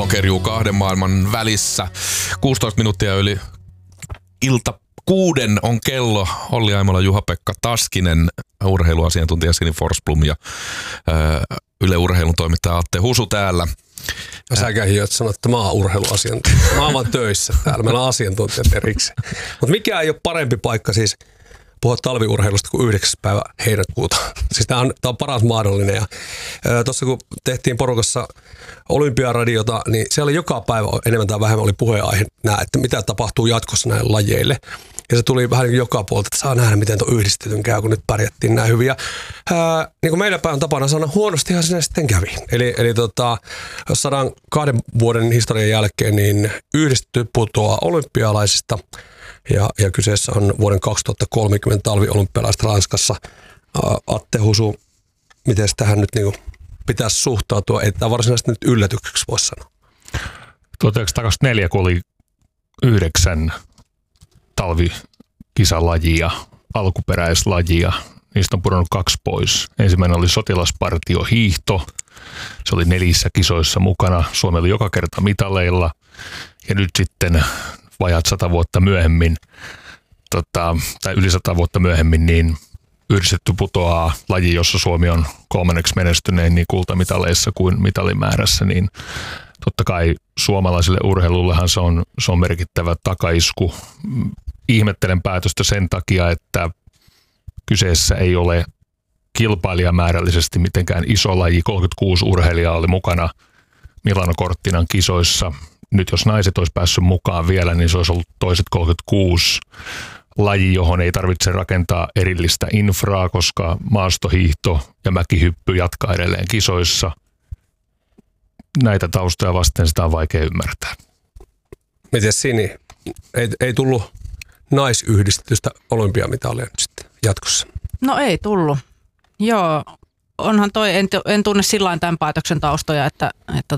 Pokerjuu kahden maailman välissä. 16 minuuttia yli ilta 6 on kello. Olli Aimola, Juha-Pekka Taskinen, urheiluasiantuntija Sini Forsblom ja Yle Urheilun toimittaja Atte Husu täällä. Säkään hiot sanoa, että mä oon urheiluasiantuntija. Mä oon vaan töissä täällä. Meillä on asiantuntijat erikseen. Mutta mikä ei ole parempi paikka siis puhua talviurheilusta kuin 9. päivä heinäkuuta. Siis tää on paras mahdollinen. Ja tuossa kun tehtiin porukassa Olympiaradiota, niin siellä joka päivä enemmän tai vähemmän oli puheenaihe, että mitä tapahtuu jatkossa näille lajeille. Ja se tuli vähän joka puolta, että saa nähdä, miten tuon yhdistetyn käy, kun nyt pärjättiin näin hyvin. Ja niin kuin meidän päivän tapana sanoa, huonostihan sinne sitten kävi. Eli 102 vuoden historian jälkeen niin yhdistetty putoaa olympialaisista. Ja kyseessä on vuoden 2030 talviolympialaiset Ranskassa. Atte Husu, miten tähän nyt niin pitäisi suhtautua? Ei tämä varsinaisesti nyt yllätykseksi voi sanoa. 1924, kun oli 9 talvikisalajia, alkuperäislajia, niistä on pudonnut 2 pois. Ensimmäinen oli sotilaspartiohiihto. Se oli 4 kisoissa mukana. Suomi oli joka kerta mitaleilla. Ja nyt sitten vajaat 100 vuotta myöhemmin, tai yli 100 vuotta myöhemmin, niin yhdistetty putoaa laji, jossa Suomi on 3. menestynein niin kultamitaleissa kuin mitalimäärässä, niin totta kai suomalaiselle urheilullehan se on merkittävä takaisku. Ihmettelen päätöstä sen takia, että kyseessä ei ole kilpailijamäärällisesti mitenkään iso laji. 36 urheilijaa oli mukana Milano Cortinan kisoissa. Nyt jos naiset olisi päässyt mukaan vielä, niin se olisi ollut toiset 36 laji, johon ei tarvitse rakentaa erillistä infraa, koska maastohiihto ja mäkihyppy jatkaa edelleen kisoissa. Näitä taustoja vasten sitä on vaikea ymmärtää. Miten Sini? Ei tullut naisyhdistetystä olympiamitalia nyt sitten jatkossa? No ei tullut. Joo, onhan toi, en tunne sillain tämän päätöksen taustoja, että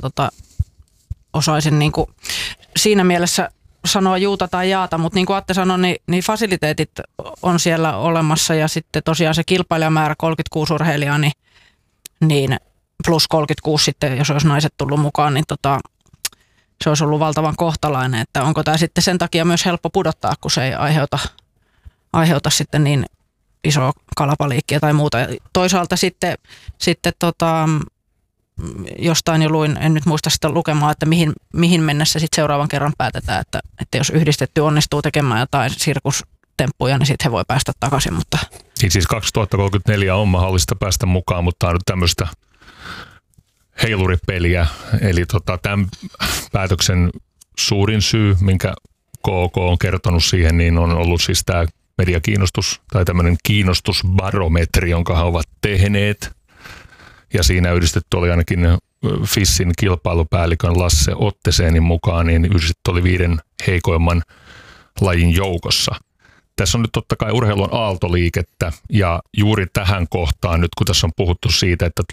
osaisin niin kuin siinä mielessä sanoa juuta tai jaata, mutta niin kuin Atte sanoi, niin fasiliteetit on siellä olemassa ja sitten tosiaan se kilpailijamäärä 36 urheilijaa, niin plus 36 sitten, jos olisi naiset tullut mukaan, niin se olisi ollut valtavan kohtalainen, että onko tämä sitten sen takia myös helppo pudottaa, kun se ei aiheuta sitten niin isoa kalapaliikkia tai muuta. Toisaalta sitten jostain jo luin, en nyt muista sitä lukemaa, että mihin mennessä sitten seuraavan kerran päätetään, että jos yhdistetty onnistuu tekemään jotain sirkustemppuja, niin sitten he voi päästä takaisin. Mutta niin siis 2034 on mahdollista päästä mukaan, mutta tämä on nyt tämmöistä heiluripeliä. Eli tämän päätöksen suurin syy, minkä KK on kertonut siihen, niin on ollut siis tämä mediakiinnostus tai tämmöinen kiinnostusbarometri, jonka he ovat tehneet. Ja siinä yhdistetty oli ainakin FISin kilpailupäällikön Lasse Otteseenin mukaan, niin yhdistetty oli 5 heikoimman lajin joukossa. Tässä on nyt totta kai urheilun aaltoliikettä ja juuri tähän kohtaan, nyt kun tässä on puhuttu siitä, että